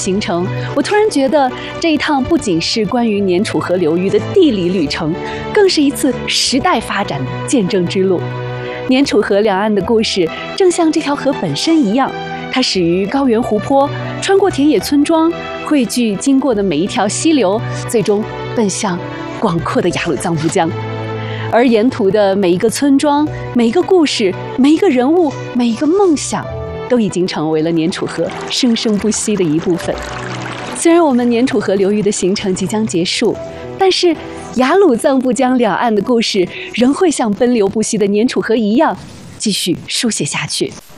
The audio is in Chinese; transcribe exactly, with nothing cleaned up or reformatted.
行程，我突然觉得这一趟不仅是关于年楚河流域的地理旅程，更是一次时代发展的见证之路。年楚河两岸的故事，正像这条河本身一样，它始于高原湖泊，穿过田野村庄，汇聚经过的每一条溪流，最终奔向广阔的雅鲁藏布江。而沿途的每一个村庄、每一个故事、每一个人物、每一个梦想，都已经成为了年楚河生生不息的一部分。虽然我们年楚河流域的行程即将结束，但是雅鲁藏布江两岸的故事仍会像奔流不息的年楚河一样，继续书写下去。